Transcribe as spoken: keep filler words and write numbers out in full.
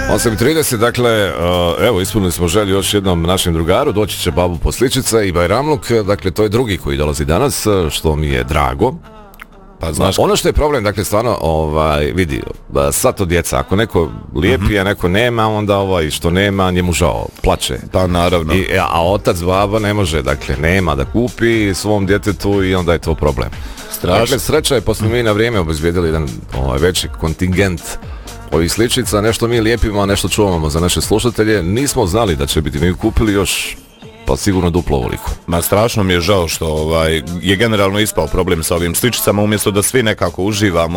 osam i trideset, dakle, uh, evo, ispunili smo želju još jednom našem drugaru, doći će babu posličica i Bajramluk, dakle, to je drugi koji dolazi danas, što mi je drago. Pa znaš, ono što je problem, dakle, stvarno, ovaj, vidi, sad to djeca, ako neko lijepi, mm-hmm. a neko nema, onda ovaj, što nema, njemu žao, plače. Pa naravno. I, a otac, baba ne može, dakle, nema da kupi svom djetetu i onda je to problem. Strašno. Dakle, sreća je, posle mi na vrijeme obezbijedili jedan ovaj, veći kontingent ovih sličica, nešto mi lijepimo, a nešto čuvamo za naše slušatelje. Nismo znali da će biti, mi kupili još pa sigurno duplo ovoliko. Ma strašno mi je žao što ovaj, je generalno ispao problem sa ovim sličicama, umjesto da svi nekako uživamo